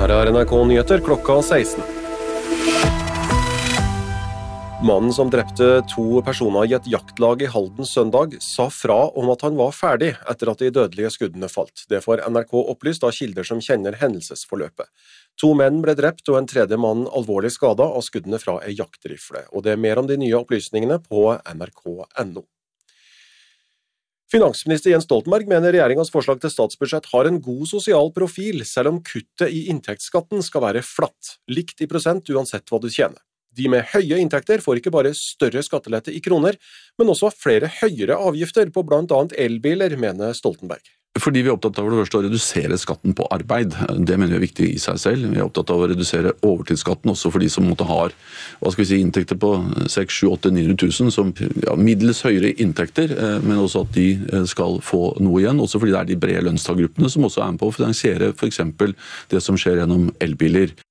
Her NRK Nyheter klokka 16. Mannen som drepte 2 personer i et jaktlag i Halden søndag, sa fra om at han var ferdig etter at de dødelige skuddene falt. Det får NRK opplyst av kilder som kjenner hendelsesforløpet. 2 menn ble drept og en tredje mann alvorlig skadet av skuddene fra en jaktrifle. Og det er mer om de nye opplysningene på nrk.no. Finansminister Jens Stoltenberg mener regjeringens forslag til statsbudsjett har en god sosial profil, selv om kuttet i inntektsskatten skal være flatt, likt i prosent uansett hva du tjener. De med høye inntekter får ikke bare større skattelette i kroner, men også flere høyere avgifter på blant annet elbiler, mener Stoltenberg. Fordi vi er opptatt av det første å redusere skatten på arbeid. Det mener vi er viktig i seg selv. Vi er opptatt av å redusere overtidsskatten også for de som måtte ha inntekter på 6, 7, 8, 900 000, som middels høyere inntekter, men også at de skal få noe igjen, også fordi det er de brede lønnstagergruppene som også er med på å finansiere for eksempel det som skjer gjennom elbiler.